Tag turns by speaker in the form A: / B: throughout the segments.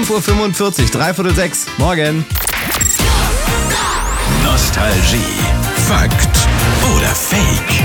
A: 5:45 Uhr, 5:45. Morgen.
B: Nostalgie. Fakt oder Fake?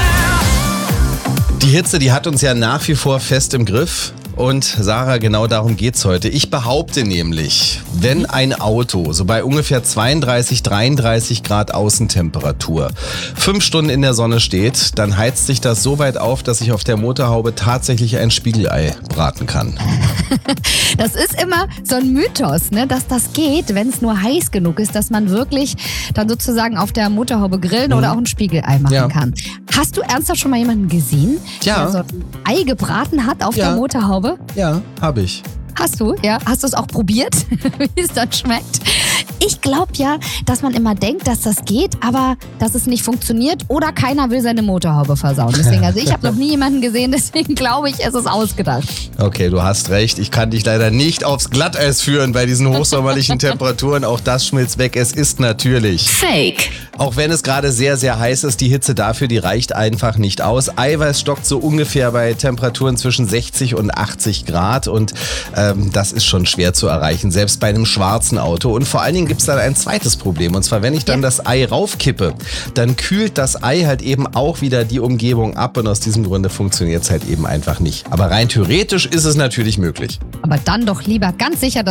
A: Die Hitze, die hat uns ja nach wie vor fest im Griff. Und Sarah, genau darum geht's heute. Ich behaupte nämlich, wenn ein Auto so bei ungefähr 32, 33 Grad Außentemperatur 5 Stunden in der Sonne steht, dann heizt sich das so weit auf, dass ich auf der Motorhaube tatsächlich ein Spiegelei braten kann.
C: Das ist immer so ein Mythos, ne, dass das geht, wenn es nur heiß genug ist, dass man wirklich dann sozusagen auf der Motorhaube grillen oder auch ein Spiegelei machen kann. Hast du ernsthaft schon mal jemanden gesehen, der so ein Ei gebraten hat auf der Motorhaube?
A: Ja, habe ich.
C: Hast du? Ja. Hast du es auch probiert, wie es dann schmeckt? Ich glaube ja, dass man immer denkt, dass das geht, aber dass es nicht funktioniert oder keiner will seine Motorhaube versauen. Deswegen, also ich habe noch nie jemanden gesehen, deswegen glaube ich, es ist ausgedacht.
A: Okay, du hast recht. Ich kann dich leider nicht aufs Glatteis führen bei diesen hochsommerlichen Temperaturen. Auch das schmilzt weg. Es ist natürlich
C: Fake.
A: Auch wenn es gerade sehr, sehr heiß ist, die Hitze dafür, die reicht einfach nicht aus. Eiweiß stockt so ungefähr bei Temperaturen zwischen 60 und 80 Grad und das ist schon schwer zu erreichen, selbst bei einem schwarzen Auto. Und vor allen Dingen gibt es dann ein zweites Problem. Und zwar, wenn ich dann das Ei raufkippe, dann kühlt das Ei halt eben auch wieder die Umgebung ab und aus diesem Grunde funktioniert es halt eben einfach nicht. Aber rein theoretisch ist es natürlich möglich.
C: Aber dann doch lieber ganz sicher